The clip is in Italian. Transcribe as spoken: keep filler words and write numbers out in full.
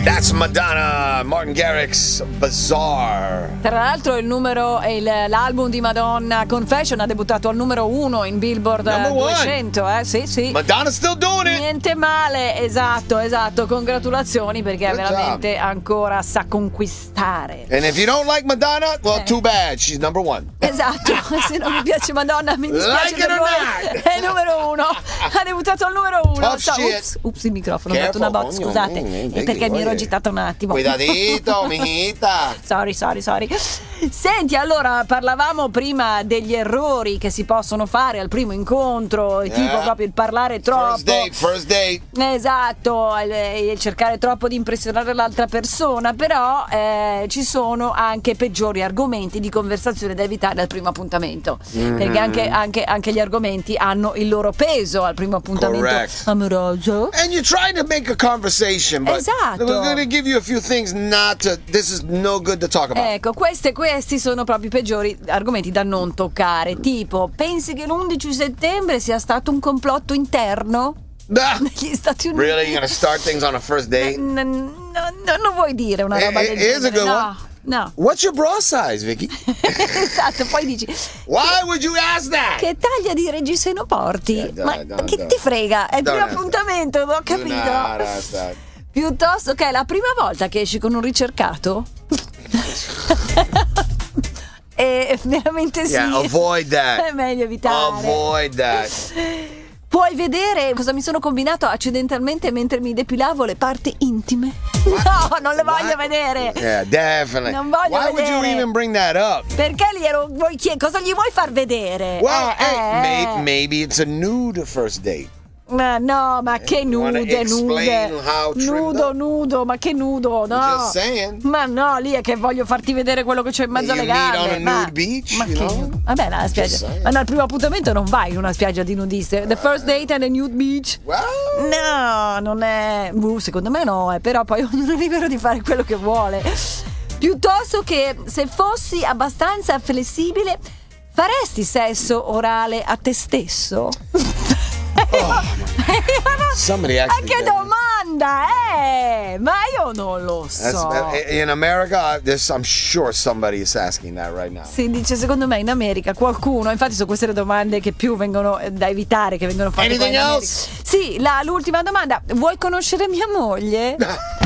That's Madonna, Martin Garrix, Bizarre. Tra l'altro il numero è il, l'album di Madonna, Confession, ha debuttato al numero uno in Billboard Number duecento, eh? Sì, sì. Madonna's still doing it. Niente male, esatto, esatto. Congratulazioni perché Good veramente ancora sa conquistare. And if you don't like Madonna, well, Eh. too bad. She's number one. Esatto, se non mi piace Madonna mi dispiace Like it per or voi. not. È il numero uno, ha debuttato al numero uno. Tough So, shit. ups, ups, il microfono, ho dato Careful. una botta, scusate, Mm, mm, è perché mi ero oye. agitata un attimo. Cuidadito, mijita. Sorry, sorry, sorry. Senti, allora parlavamo prima degli errori che si possono fare al primo incontro, Yeah. tipo proprio il parlare troppo. First date, first date. Esatto, il, il cercare troppo di impressionare l'altra persona, però eh, ci sono anche peggiori argomenti di conversazione da evitare al primo appuntamento, Mm-hmm. perché anche, anche, anche gli argomenti hanno il loro peso al primo appuntamento Correct. amoroso. And you're trying to make a conversation, but Esatto. we're going to give you a few things not to. This is no good to talk about. Ecco, queste, questi sono proprio i peggiori argomenti da non toccare. Tipo, pensi che l'undici settembre sia stato un complotto interno Ah, negli Stati Uniti? really? You're going to start things on a first date? N- n- no, non vuoi dire una roba Eh, del eh, here's a genere, good no, one. no. What's your bra size, Vicky? Esatto, poi dici Why would you ask that? che taglia di reggiseno porti? Eh, dai, Ma dai, che dai. ti frega? È il Dai, primo dai. appuntamento, non ho capito. Nah, that's that. Piuttosto che è la prima volta che esci con un ricercato? E veramente sì. Yeah, avoid that. È meglio evitare. Avoid that. Puoi vedere cosa mi sono combinato accidentalmente mentre mi depilavo le parti intime? No, non le voglio What? vedere. Yeah, definitely. Non voglio Why would you vedere. even bring that up? Perché gli ero, vuoi chie- cosa gli vuoi far vedere? Well, Eh, hey, eh, may- eh. maybe it's a nude first date. Ma no, ma che You wanna nude, explain nude. how trimmed Nudo, up? nudo, ma che nudo, no. Just saying. Ma no, lì è che voglio farti vedere quello che c'ho in mezzo alle You meet gambe. on a ma, nude beach, ma you che know? nudo? Vabbè, la Just spiaggia. saying. Ma no, al primo appuntamento non vai in una spiaggia di nudiste. The first date and a nude beach. Well, No, non è. Uh, secondo me no, eh, però poi ognuno è libero di fare quello che vuole. Piuttosto che se fossi abbastanza flessibile, faresti sesso orale a te stesso? somebody Ma actually. che did it. domanda, eh? Ma io non lo That's, so. uh, in America, this, I'm sure somebody is asking that right now. Si dice, secondo me in America qualcuno, infatti sono queste le domande che più vengono eh, da evitare, che vengono fatte qua Anything in America. else? Sì, la- l'ultima domanda, vuoi conoscere mia moglie?